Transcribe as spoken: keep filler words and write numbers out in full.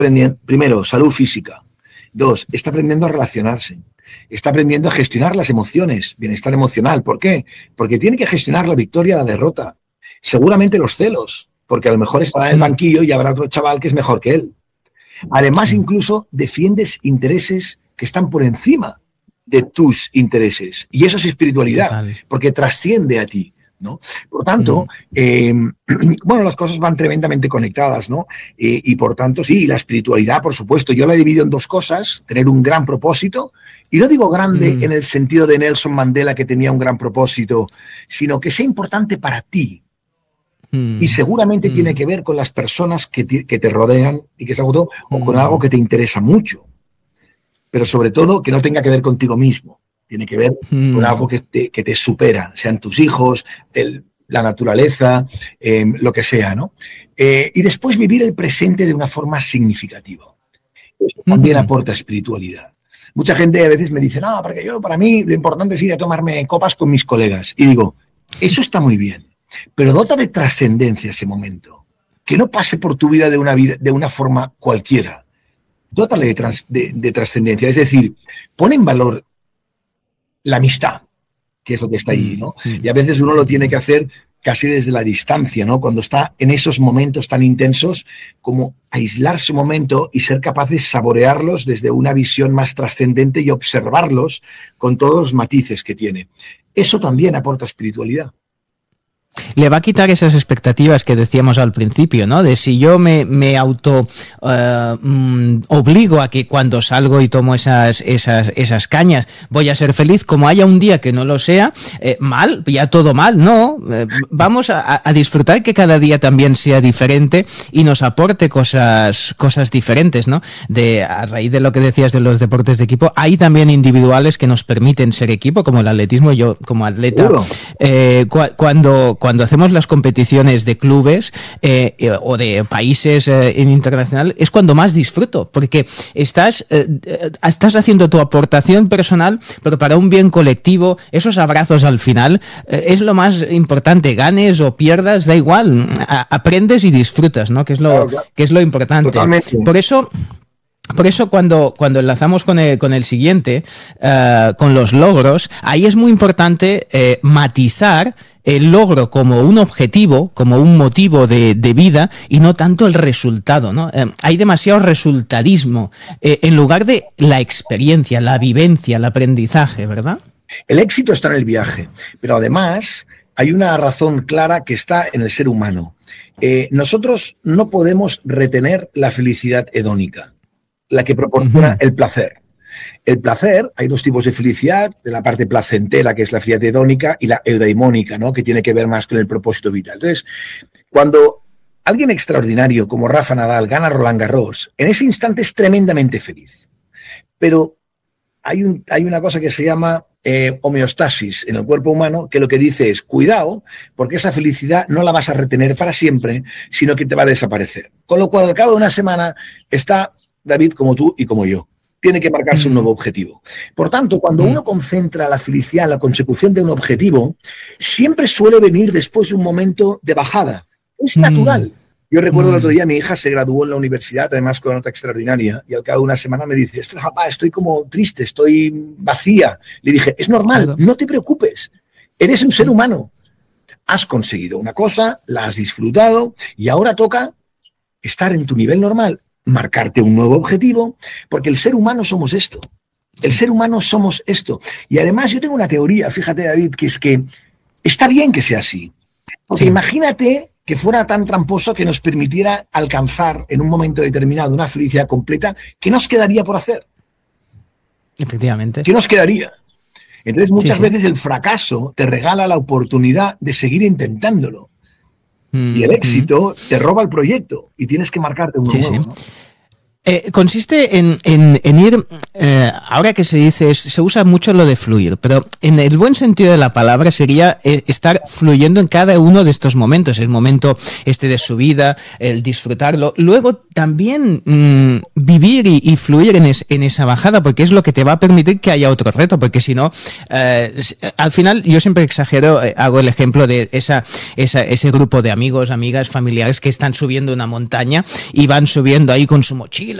aprendiendo, primero, salud física. Dos, está aprendiendo a relacionarse. Está aprendiendo a gestionar las emociones, bienestar emocional. ¿Por qué? Porque tiene que gestionar la victoria, la derrota. Seguramente los celos, porque a lo mejor estará en el banquillo y habrá otro chaval que es mejor que él. Además, incluso defiendes intereses que están por encima de tus intereses. Y eso es espiritualidad, total, porque trasciende a ti, ¿no? Por tanto, mm. eh, bueno, las cosas van tremendamente conectadas, ¿no? Eh, y por tanto, sí, la espiritualidad, por supuesto, yo la divido en dos cosas: tener un gran propósito, y no digo grande mm. en el sentido de Nelson Mandela, que tenía un gran propósito, sino que sea importante para ti. Mm. Y seguramente mm. tiene que ver con las personas que te, que te rodean y que se agotó, mm. o con algo que te interesa mucho. Pero sobre todo que no tenga que ver contigo mismo. Tiene que ver mm. con algo que te, que te supera, sean tus hijos, el, la naturaleza, eh, lo que sea, ¿no? Eh, y después vivir el presente de una forma significativa. Eso también mm. aporta espiritualidad. Mucha gente a veces me dice, no, porque yo, para mí, lo importante es ir a tomarme copas con mis colegas. Y digo, eso está muy bien, pero dota de trascendencia ese momento. Que no pase por tu vida de una, vida, de una forma cualquiera. Dótale de, trans, de, de trascendencia, es decir, pone en valor la amistad, que es lo que está ahí, ¿no? Y a veces uno lo tiene que hacer casi desde la distancia, ¿no? Cuando está en esos momentos tan intensos, como aislarse un momento y ser capaz de saborearlos desde una visión más trascendente y observarlos con todos los matices que tiene. Eso también aporta espiritualidad. Le va a quitar esas expectativas que decíamos al principio, ¿no? De si yo me, me auto uh, um, obligo a que cuando salgo y tomo esas, esas, esas cañas voy a ser feliz, como haya un día que no lo sea, eh, mal, ya todo mal, no. Eh, vamos a, a disfrutar que cada día también sea diferente y nos aporte cosas, cosas diferentes, ¿no? De, a raíz de lo que decías de los deportes de equipo, hay también individuales que nos permiten ser equipo, como el atletismo. Yo, como atleta, eh, cu cuando cuando hacemos las competiciones de clubes eh, eh, o de países eh, en internacional, es cuando más disfruto, porque estás, eh, estás haciendo tu aportación personal, pero para un bien colectivo. Esos abrazos al final eh, es lo más importante, ganes o pierdas, da igual, a aprendes y disfrutas, ¿no? Que es lo, claro, claro. Que es lo importante. Totalmente. Por eso... Por eso cuando, cuando enlazamos con el, con el siguiente, uh, con los logros, ahí es muy importante eh, matizar el logro como un objetivo, como un motivo de, de vida, y no tanto el resultado, ¿no? Eh, hay demasiado resultadismo eh, en lugar de la experiencia, la vivencia, el aprendizaje, ¿verdad? El éxito está en el viaje, pero además hay una razón clara que está en el ser humano. Eh, nosotros no podemos retener la felicidad hedónica, la que proporciona uh-huh. el placer. El placer, hay dos tipos de felicidad, de la parte placentera, que es la felicidad hedónica, y la eudaimónica, ¿no? Que tiene que ver más con el propósito vital. Entonces, cuando alguien extraordinario como Rafa Nadal gana Roland Garros, en ese instante es tremendamente feliz. Pero hay, un, hay una cosa que se llama eh, homeostasis en el cuerpo humano, que lo que dice es, cuidado, porque esa felicidad no la vas a retener para siempre, sino que te va a desaparecer. Con lo cual, al cabo de una semana, está David como tú y como yo. Tiene que marcarse un nuevo objetivo. Por tanto, cuando uno concentra la felicidad en la consecución de un objetivo, siempre suele venir después de un momento de bajada. Es natural. Yo recuerdo el otro día, mi hija se graduó en la universidad, además con nota extraordinaria, y al cabo de una semana me dice, papá, estoy como triste, estoy vacía. Le dije, es normal, no te preocupes, eres un ser humano. Has conseguido una cosa, la has disfrutado, y ahora toca estar en tu nivel normal, marcarte un nuevo objetivo, porque el ser humano somos esto. El ser humano somos esto. Y además yo tengo una teoría, fíjate, David, que es que está bien que sea así. Porque sí. Imagínate que fuera tan tramposo que nos permitiera alcanzar en un momento determinado una felicidad completa, ¿qué nos quedaría por hacer? Efectivamente. ¿Qué nos quedaría? Entonces muchas sí, sí. veces el fracaso te regala la oportunidad de seguir intentándolo. Y el éxito te roba el proyecto y tienes que marcarte uno sí, nuevo, sí. ¿no? Eh, consiste en, en, en ir, eh, ahora que se dice, se usa mucho lo de fluir, pero en el buen sentido de la palabra sería eh, estar fluyendo en cada uno de estos momentos, el momento este de su vida, el disfrutarlo. Luego también mmm, vivir vivir y, y fluir en, es, en esa bajada, porque es lo que te va a permitir que haya otro reto, porque si no, eh, al final yo siempre exagero, eh, hago el ejemplo de esa, esa, ese grupo de amigos, amigas, familiares que están subiendo una montaña y van subiendo ahí con su mochila